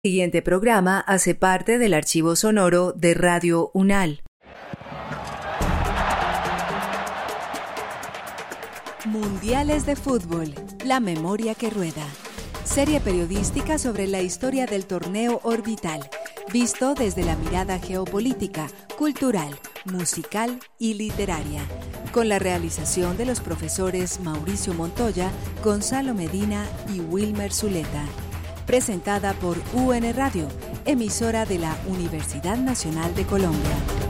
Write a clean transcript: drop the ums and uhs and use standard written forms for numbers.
El siguiente programa hace parte del archivo sonoro de Radio UNAL. Mundiales de Fútbol, la memoria que rueda. Serie periodística sobre la historia del torneo orbital, visto desde la mirada geopolítica, cultural, musical y literaria, con la realización de los profesores Mauricio Montoya, Gonzalo Medina y Wilmer Zuleta. Presentada por UN Radio, emisora de la Universidad Nacional de Colombia.